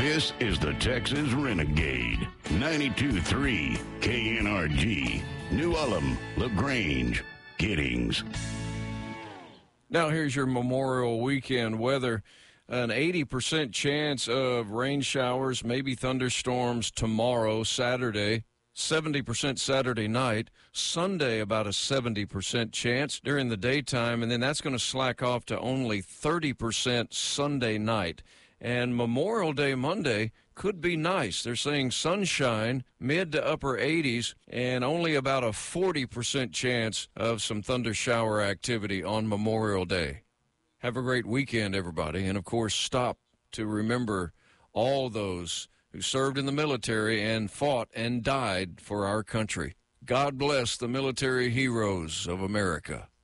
This is the Texas Renegade. 92.3 KNRG. New Ulm, LaGrange, Giddings. Now here's your Memorial Weekend weather. An 80% chance of rain showers, maybe thunderstorms tomorrow, Saturday. 70% Saturday night. Sunday, about a 70% chance during the daytime, and then that's going to slack off to only 30% Sunday night. And Memorial Day Monday could be nice. They're saying sunshine, mid to upper 80s, and only about a 40% chance of some thunder shower activity on Memorial Day. Have a great weekend, everybody. And, of course, stop to remember all those who served in the military and fought and died for our country. God bless the military heroes of America.